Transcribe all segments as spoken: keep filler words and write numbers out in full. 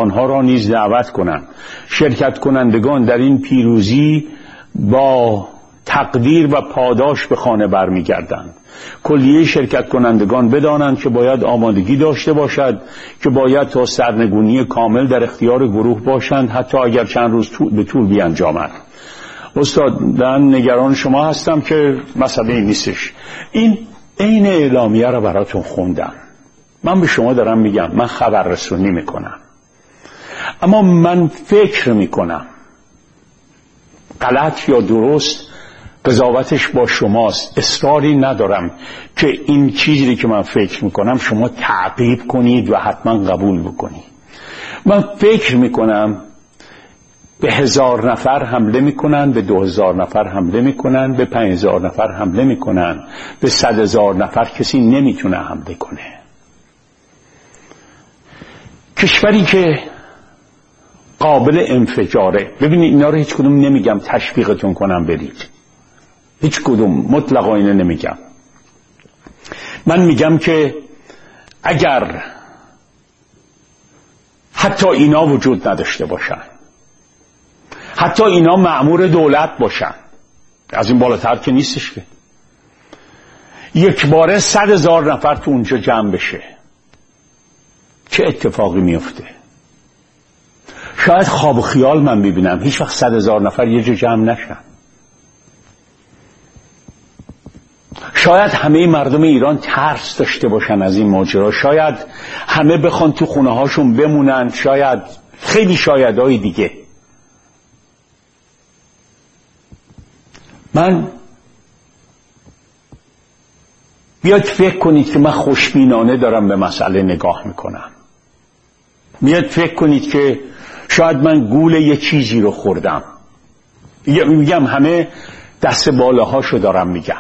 آنها را نیز دعوت کنم شرکت کنندگان در این پیروزی با تقدیر و پاداش به خانه برمیگردند. کلیه شرکت کنندگان بدانند که باید آمادگی داشته باشد که باید تا سرنگونی کامل در اختیار گروه باشند، حتی اگر چند روز به طول بیانجامد. استاد من نگران شما هستم که مسئله این نیستش. این این اعلامیه را براتون خوندم. من به شما دارم میگم من خبررسونی میکنم، اما من فکر میکنم غلط یا درست قضاوتش با شماست. اصراری ندارم که این چیزی که من فکر میکنم شما تعقیب کنید و حتما قبول بکنید. من فکر میکنم به هزار نفر حمله میکنن، به دو هزار نفر حمله میکنن، به پنج هزار نفر حمله میکنن، به صد هزار نفر کسی نمیتونه حمله کنه. کشوری که قابل انفجاره، ببینید اینا رو هیچ کدوم نمیگم تشویقتون کنم برید، هیچ کدوم مطلقا اینو نمیگم. من میگم که اگر حتی اینا وجود نداشته باشن، حتی اینا مأمور دولت باشن، از این بالاتر که نیستش که یک باره صد هزار نفر تو اونجا جمع بشه، چه اتفاقی میفته؟ شاید خواب و خیال من میبینم هیچ وقت صد هزار نفر یه جا جمع نشن. شاید همه مردم ایران ترس داشته باشن از این ماجرا، شاید همه بخوان تو خونه هاشون بمونن، شاید خیلی شایدهای دیگه. من بیاید فکر کنید که من خوشبینانه دارم به مسئله نگاه میکنم. بیاید فکر کنید که شاید من گول یه چیزی رو خوردم. میگم همه دست بالاهاشو دارم میگم،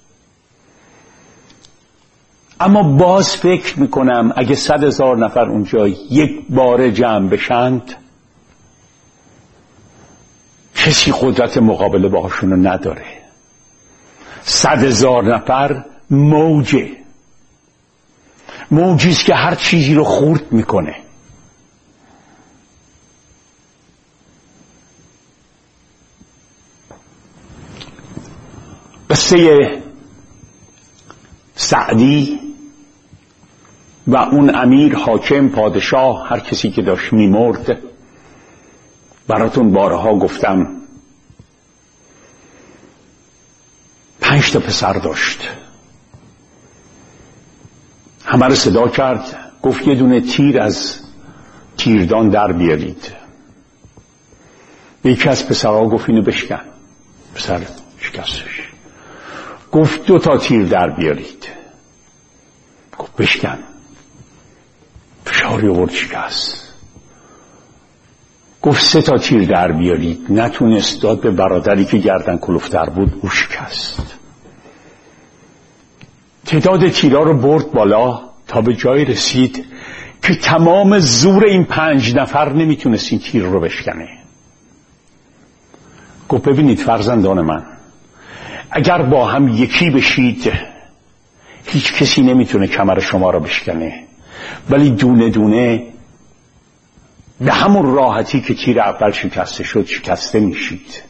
اما باز فکر میکنم اگه صد هزار نفر اونجا یک بار جمع بشند کسی قدرت مقابله باهاشونو نداره. صد هزار نفر موجه، موجیست که هر چیزی رو خورد میکنه. قصه سعدی و اون امیر، حاکم، پادشاه، هر کسی که داشت میمرد براتون بارها گفتم. پنج تا پسر داشت، همه رو صدا کرد، گفت یه دونه تیر از تیردان در بیارید. یکی از پسرها گفت اینو بشکن، پسر شکستش. گفت دو تا تیر در بیارید، گفت بشکن، فشاری آورد شکست. گفت سه تا تیر در بیارید، نتونست، داد به برادری که گردن کلفتر بود، او شکست. تعداد تیرها رو برد بالا تا به جای رسید که تمام زور این پنج نفر نمیتونست این تیر رو بشکنه. گفت ببینید فرزندان من، اگر با هم یکی بشید هیچ کسی نمیتونه کمر شما رو بشکنه، ولی دونه دونه به همون راحتی که تیر اول شکسته شد شکسته میشید.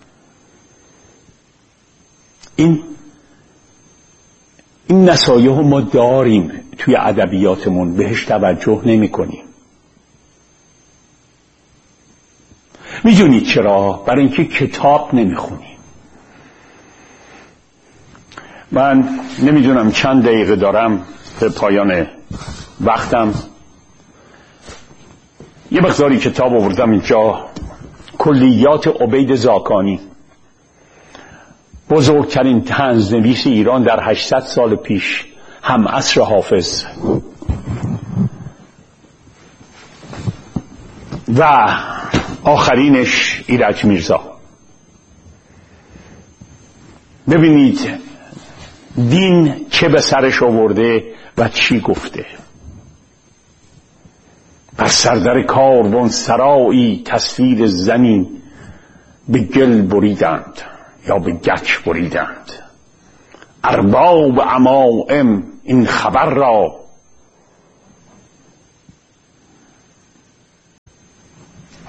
این این نصایح ما داریم توی ادبیاتمون، بهش توجه نمی کنیم. میدونید چرا؟ برای اینکه کتاب نمیخونیم. من نمیدونم چند دقیقه دارم به پایان وقتم. یه مقداری کتاب آوردم اینجا، کلیات عبید زاکانی، بزرگترین طنزنویس ایران در هشتصد سال پیش، هم عصر حافظ، و آخرینش ایرج میرزا. ببینید دین چه به سرش آورده و چی گفته. بر سردر کاروان سرایی تصویر زنی به گل بریدند یا به گچ بریدند. ارباب عمائم این خبر را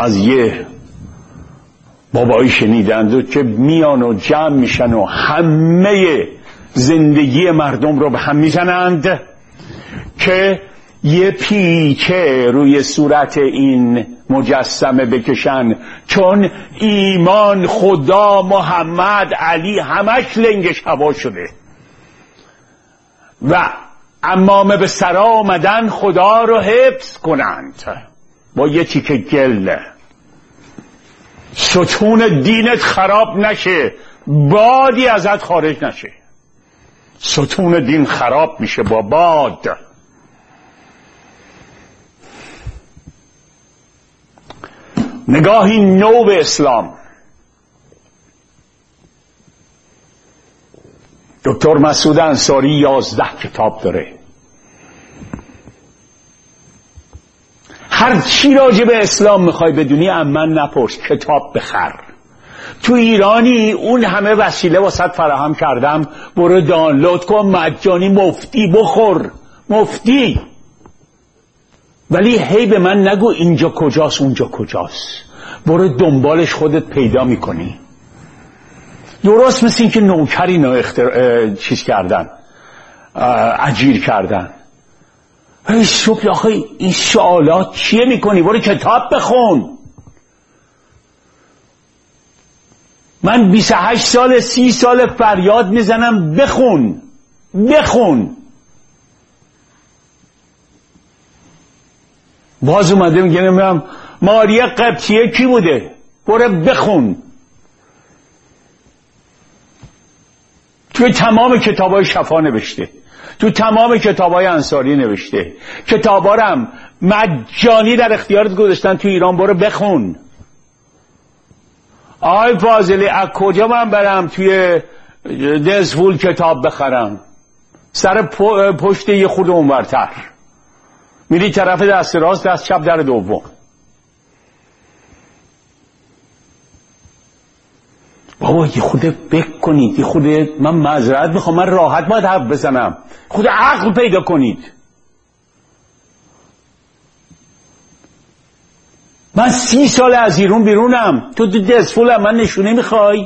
از یه بابایی شنیدند و که میان و جمع میشن و همه زندگی مردم رو به هم میزنند که یه پیچه روی صورت این مجسمه بکشن، چون ایمان، خدا، محمد، علی همش لنگش هوا شده و امامه به سرا آمدن خدا رو حفظ کنند با یه تیکه گل. ستون دینت خراب نشه، بادی ازت خارج نشه. ستون دین خراب میشه با باد. نگاهی نو به اسلام. دکتر مسعود انصاری یازده کتاب داره. هر چی راجع به اسلام میخوای بدونی اما نپرس، کتاب بخر. تو ایرانی اون همه وسیله واسط فراهم کردم، برو دانلود کن مجانی، مفتی بخور، مفتی. ولی هی به من نگو اینجا کجاست اونجا کجاست، برو دنبالش خودت پیدا میکنی. درست مثل این که نوکری نو اختر... چیز کردن، اجیر کردن. ای صبح آخه این سوالات چیه میکنی؟ برو کتاب بخون. من بیست و هشت سال سی سال فریاد میزنم بخون بخون. باز اومده میگه نمیدونم ماریا قبطیه کی بوده، برو بخون. توی تمام کتابای شفا نوشته، تو تمام کتابای انصاری نوشته، کتابا رو هم مجانی در اختیارت گذاشتن تو ایران، برو بخون. آی فاضلی از کجا من برم توی دزفول کتاب بخرم؟ سر پشت یه خود اونورتر میری طرف دست راست، دست چپ در دوم. بابا یه خود بک کنید، یه خود، من معذرت میخوام، من راحت باید حرف بزنم، خود عقل پیدا کنید. من سی سال از ایران بیرونم، تو دزفولم، من نشونه میخوای؟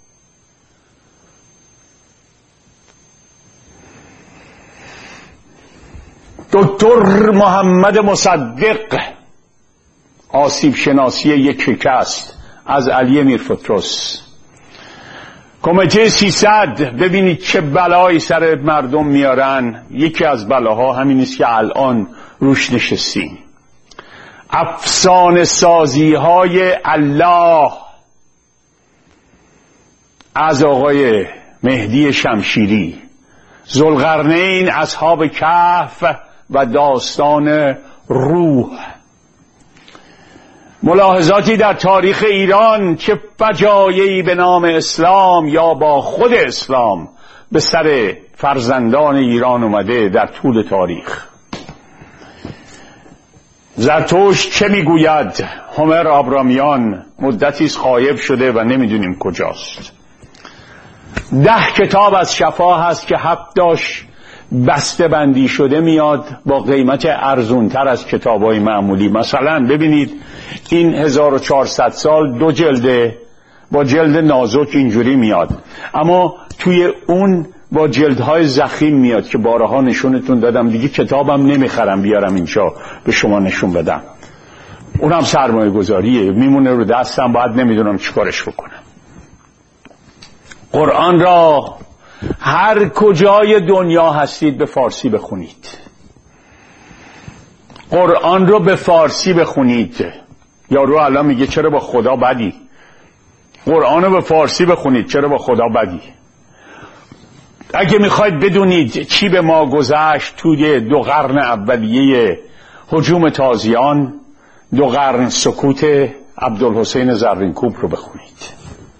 دکتر محمد مصدق، آسیب شناسی یک شکست، از علی میرفتروس. کمیته سیصد، ببینید چه بلایی سر مردم میارن. یکی از بلاها همین است که الان روش نشستیم. افسانه سازی های الله از آقای مهدی شمشیری، ذوالقرنین، اصحاب کهف و داستان روح. ملاحظاتی در تاریخ ایران، چه فجایعی به نام اسلام یا با خود اسلام به سر فرزندان ایران اومده در طول تاریخ. زرتشت چه میگوید؟ هومر آبرامیان مدتی غایب شده و نمیدونیم کجاست. ده کتاب از شفا هست که هفتاش بسته بندی شده میاد با قیمت ارزونتر از کتابای معمولی. مثلا ببینید این هزار و چهارصد سال دو جلده، با جلد نازک اینجوری میاد، اما توی اون با جلدهای ضخیم میاد که بارها نشونتون دادم. دیگه کتابم نمیخرم بیارم اینجا به شما نشون بدم، اونم سرمایه گذاریه، میمونه رو دستم، باید نمیدونم چیکارش بکنم. قرآن را هر کجای دنیا هستید به فارسی بخونید. قرآن رو به فارسی بخونید. یارو الان میگه چرا با خدا بدی؟ قرآن رو به فارسی بخونید، چرا با خدا بدی؟ اگه میخواید بدونید چی به ما گذشت توی دو قرن اولیه هجوم تازیان، دو قرن سکوت عبدالحسین زرینکوب رو بخونید.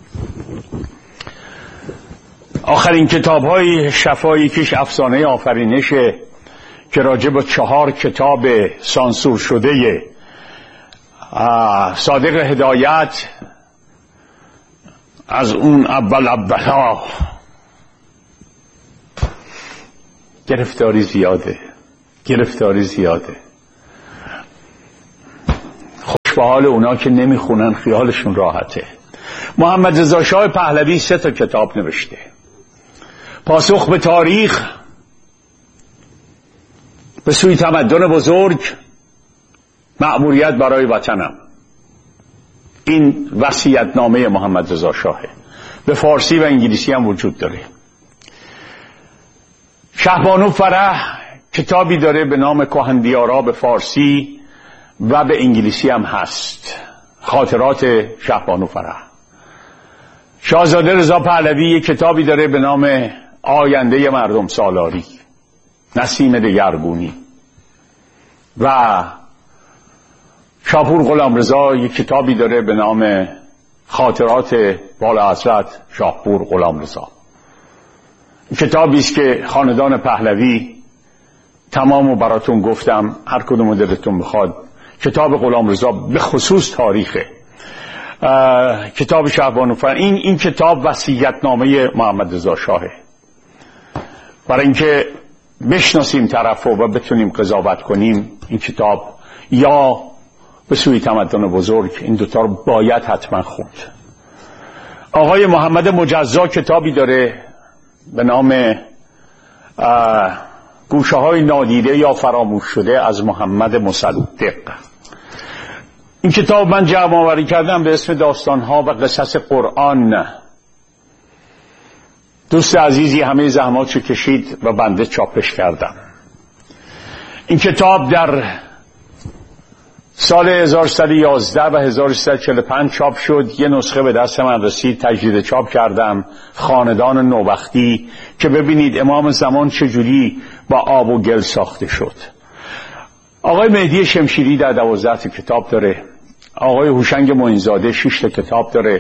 آخرین کتاب های شفایی کش افسانه آفرینشه که راجع به چهار کتاب سانسور شده صادق هدایت، از اون اول اولا گرفتاری زیاده، گرفتاری زیاده. به حال اونا که نمیخونن خیالشون راحته. محمد رضا شاه پهلوی سه تا کتاب نوشته: پاسخ به تاریخ، به سوی تمدن بزرگ، مأموریت برای وطنم. این وصیت‌نامه محمد رضا شاهه، به فارسی و انگلیسی هم وجود داره. شهبانو فرح کتابی داره به نام کهندیارا به فارسی و به انگلیسی هم هست، خاطرات شهبانو فرح. شاهزاده رضا پهلوی یک کتابی داره به نام آینده مردم سالاری، نسیم دگرگونی. و شاپور غلامرضا یک کتابی داره به نام خاطرات والا حضرت شاپور غلامرضا. کتابی است که خاندان پهلوی تمامو براتون گفتم، هر کدومو دلتون بخواد. کتاب غلامرضا به خصوص تاریخه، کتاب شهبانو فرح. این این کتاب وصیت‌نامه محمد رضا شاهه، برای اینکه بشناسیم طرفو و بتونیم قضاوت کنیم. این کتاب یا به سوی تمدن بزرگ، این دوتا رو باید حتما خوند. آقای محمد مجزا کتابی داره به نام گوشه های نادیده یا فراموش شده از محمد مصدق. این کتاب من جمع آوری کردم به اسم داستان ها و قصص قرآن. دوست عزیزی همه زحماتشو کشید و بنده چاپش کردم. این کتاب در سال هزار و سیصد و یازده و هزار و سیصد و چهل و پنج چاپ شد. یه نسخه به دست من رسید، تجدید چاپ کردم، خاندان نوبختی، که ببینید امام زمان چجوری با آب و گل ساخته شد. آقای مهدی شمشیری در دوازده تا کتاب داره. آقای هوشنگ معینزاده شش تا کتاب داره.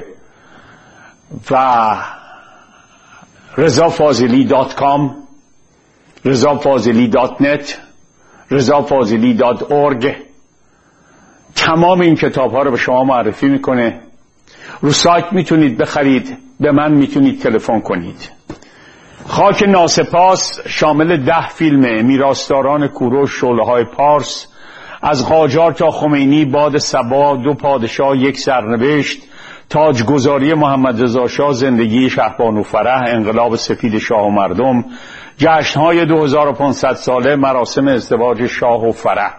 و رضا فاضلی دات کام، رضا فاضلی دات نت، رضا فاضلی دات اورگ، تمام این کتاب ها رو به شما معرفی میکنه. رو سایت میتونید بخرید، به من میتونید تلفن کنید. خاک ناسپاس شامل ده فیلمه: میراثداران کوروش، شعله‌های پارس، از قاجار تا خمینی، باد صبا، دو پادشاه یک سرنوشت، تاجگذاری محمد رضا شاه، زندگی شهبانو فرح، انقلاب سفید شاه و مردم، جشن‌های دو هزار و پانصد ساله، مراسم ازدواج شاه و فرح.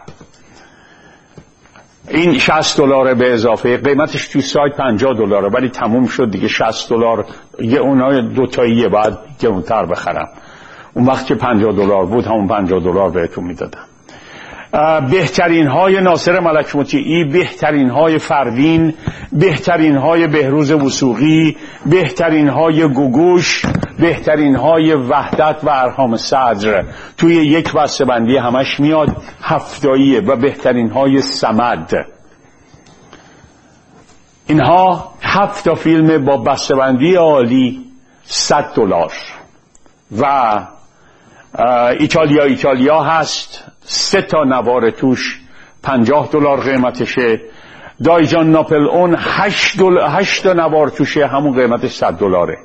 این شصت دلار به اضافه، قیمتش توی سایت پنجاه دلاره، ولی تموم شد دیگه. شصت دلار یه اونای دو تاییه، بعد گرونتر بخرم. اون وقت که پنجاه دلار بود همون پنجاه دلار بهتون میدادم. بهترین های ناصر ملک مطیعی، بهترین های فروین، بهترین های بهروز وثوقی، بهترین های گوگوش، بهترین های وحدت و ارهام صدر توی یک بسته‌بندی همش میاد، هفتاییه. و بهترین های صمد. اینها هفت تا فیلم با بسته‌بندی عالی، صد دلار. و ایتالیا ایتالیا هست، سه تا نوار توش پنجاه دلار قیمتشه. دایجان ناپل اون هشت دلار، هشت تا نوار توشه، همون قیمتش صد دلاره.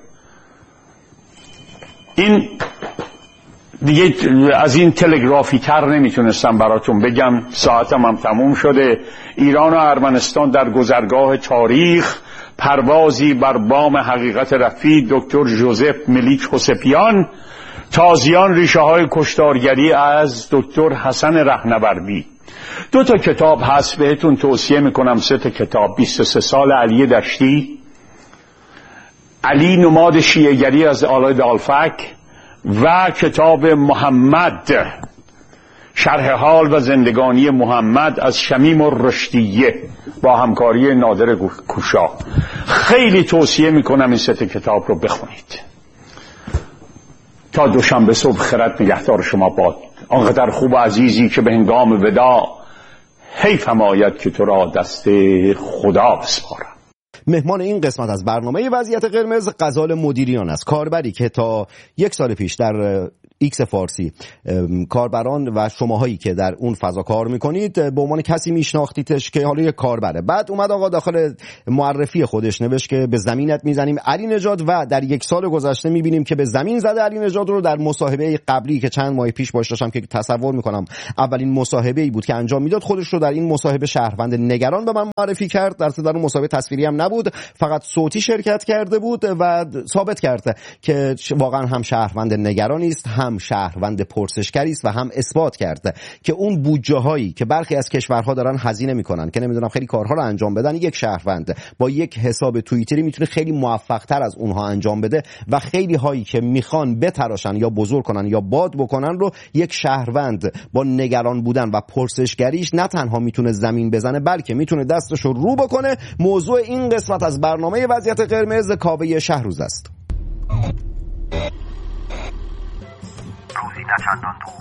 این دیگه از این تلگرافی تر نمیتونستم براتون بگم، ساعتم هم تموم شده. ایران و ارمنستان در گذرگاه تاریخ، پروازی بر بام حقیقت رفیع، دکتر ژوزف ملیک حسپیان. تازیان، ریشه های کشتارگری از دکتر حسن رهنوردی. دو تا کتاب هست بهتون توصیه میکنم، سه تا کتاب: بیست و سه سال علی دشتی، علی نماد شیعه‌گری از آلای دالفک، و کتاب محمد، شرح حال و زندگانی محمد از شمیم الرشدیه با همکاری نادر کوشا. خیلی توصیه میکنم این سه تا کتاب رو بخونید. تا دوشنبه صبح خرد نگهدار شما باد. آنقدر خوب و عزیزی که به هنگام وداع حیف هم آید که تو را دست خدا بسپارم. مهمان این قسمت از برنامه وضعیت قرمز غزال مدیریان است، کاربری که تا یک سال پیش در ایکس فارسی کاربران و شماهایی که در اون فضا کار میکنید به عنوان کسی میشناختیدش که حالا یک کاربره. بعد اومد آقا داخل معرفی خودش نوشت که به زمینت میزنیم علی نژاد و در یک سال گذشته میبینیم که به زمین زده علی نژاد رو. در مصاحبه قبلی که چند ماه پیش باش داشتم که تصور میکنم اولین مصاحبه ای بود که انجام میداد، خودش رو در این مصاحبه شهروند نگران به من معرفی کرد. در در اون مصاحبه تصویری هم نبود، فقط صوتی شرکت کرده بود و ثابت کرده که واقعا هم شهروند نگرانی است، هم شهروند پرسشگری است و هم اثبات کرده که اون بودجه هایی که برخی از کشورها دارن هزینه میکنن که نمیدونم خیلی کارها رو انجام بدن، یک شهروند با یک حساب توییتری میتونه خیلی موفق تر از اونها انجام بده و خیلی هایی که میخوان بتراشن یا بزرگ کنن یا باد بکنن رو یک شهروند با نگران بودن و پرسشگریش نه تنها میتونه زمین بزنه بلکه میتونه دستش رو رو بکنه. موضوع این قسمت از برنامه وضعیت قرمز کاوه شهروز است. روزی نه چندان دور